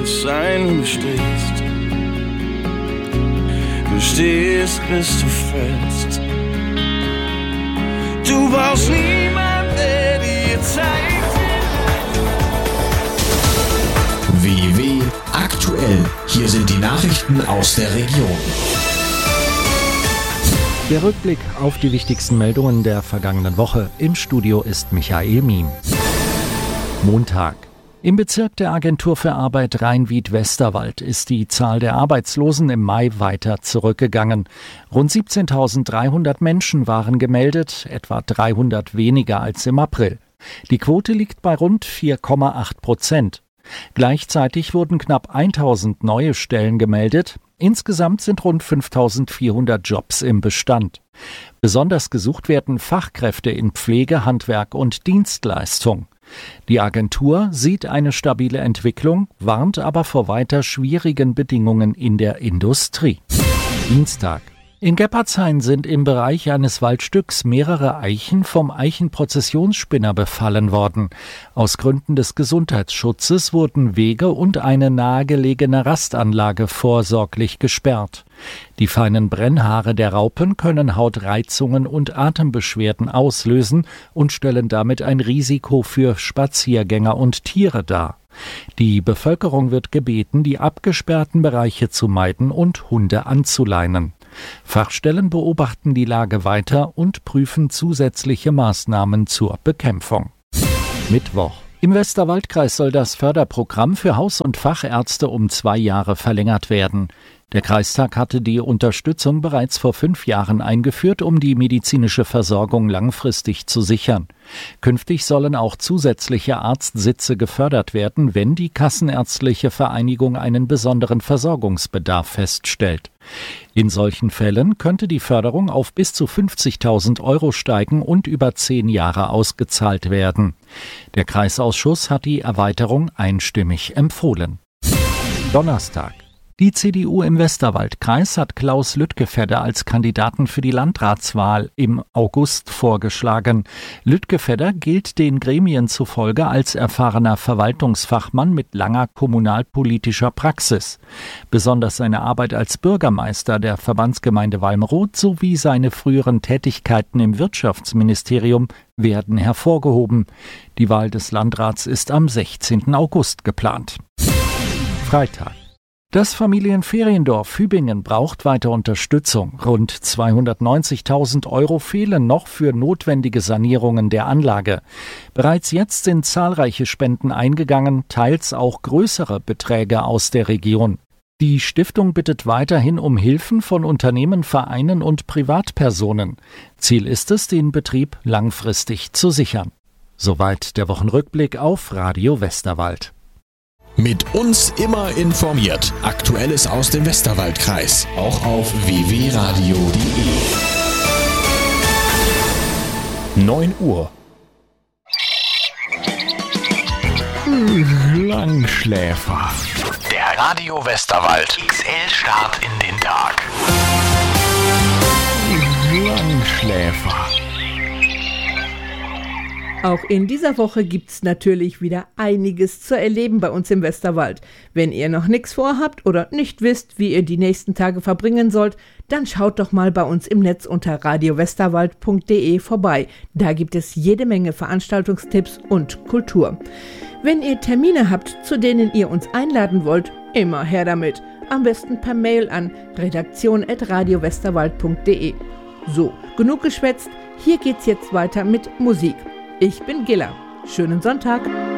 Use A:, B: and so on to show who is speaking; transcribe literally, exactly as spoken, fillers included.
A: Sein, du stehst, du stehst, bis du fällst. Du brauchst niemanden, der dir zeigt.
B: W W aktuell. Hier sind die Nachrichten aus der Region.
C: Der Rückblick auf die wichtigsten Meldungen der vergangenen Woche. Im Studio ist Michael Mien. Montag. Im Bezirk der Agentur für Arbeit Rhein-Wied-Westerwald ist die Zahl der Arbeitslosen im Mai weiter zurückgegangen. Rund siebzehntausenddreihundert Menschen waren gemeldet, etwa dreihundert weniger als im April. Die Quote liegt bei rund vier Komma acht Prozent. Gleichzeitig wurden knapp tausend neue Stellen gemeldet. Insgesamt sind rund fünftausendvierhundert Jobs im Bestand. Besonders gesucht werden Fachkräfte in Pflege, Handwerk und Dienstleistung. Die Agentur sieht eine stabile Entwicklung, warnt aber vor weiter schwierigen Bedingungen in der Industrie. Dienstag. In Geppardshain sind im Bereich eines Waldstücks mehrere Eichen vom Eichenprozessionsspinner befallen worden. Aus Gründen des Gesundheitsschutzes wurden Wege und eine nahegelegene Rastanlage vorsorglich gesperrt. Die feinen Brennhaare der Raupen können Hautreizungen und Atembeschwerden auslösen und stellen damit ein Risiko für Spaziergänger und Tiere dar. Die Bevölkerung wird gebeten, die abgesperrten Bereiche zu meiden und Hunde anzuleinen. Fachstellen beobachten die Lage weiter und prüfen zusätzliche Maßnahmen zur Bekämpfung. Mittwoch. Im Westerwaldkreis soll das Förderprogramm für Haus- und Fachärzte um zwei Jahre verlängert werden. Der Kreistag hatte die Unterstützung bereits vor fünf Jahren eingeführt, um die medizinische Versorgung langfristig zu sichern. Künftig sollen auch zusätzliche Arztsitze gefördert werden, wenn die Kassenärztliche Vereinigung einen besonderen Versorgungsbedarf feststellt. In solchen Fällen könnte die Förderung auf bis zu fünfzigtausend Euro steigen und über zehn Jahre ausgezahlt werden. Der Kreisausschuss hat die Erweiterung einstimmig empfohlen. Donnerstag. Die C D U im Westerwaldkreis hat Klaus Lüttgefedder als Kandidaten für die Landratswahl im August vorgeschlagen. Lüttgefedder gilt den Gremien zufolge als erfahrener Verwaltungsfachmann mit langer kommunalpolitischer Praxis. Besonders seine Arbeit als Bürgermeister der Verbandsgemeinde Walmroth sowie seine früheren Tätigkeiten im Wirtschaftsministerium werden hervorgehoben. Die Wahl des Landrats ist am sechzehnten August geplant. Freitag. Das Familienferiendorf Hübingen braucht weiter Unterstützung. Rund zweihundertneunzigtausend Euro fehlen noch für notwendige Sanierungen der Anlage. Bereits jetzt sind zahlreiche Spenden eingegangen, teils auch größere Beträge aus der Region. Die Stiftung bittet weiterhin um Hilfen von Unternehmen, Vereinen und Privatpersonen. Ziel ist es, den Betrieb langfristig zu sichern. Soweit der Wochenrückblick auf Radio Westerwald.
B: Mit uns immer informiert. Aktuelles aus dem Westerwaldkreis. Auch auf w w radio punkt de. neun Uhr.
D: Langschläfer. Der Radio Westerwald X L-Start in den Tag. Langschläfer.
E: Auch in dieser Woche gibt's natürlich wieder einiges zu erleben bei uns im Westerwald. Wenn ihr noch nichts vorhabt oder nicht wisst, wie ihr die nächsten Tage verbringen sollt, dann schaut doch mal bei uns im Netz unter radio westerwald punkt de vorbei. Da gibt es jede Menge Veranstaltungstipps und Kultur. Wenn ihr Termine habt, zu denen ihr uns einladen wollt, immer her damit. Am besten per Mail an redaktion at radio westerwald punkt de. So, genug geschwätzt. Hier geht's jetzt weiter mit Musik. Ich bin Gilla. Schönen Sonntag.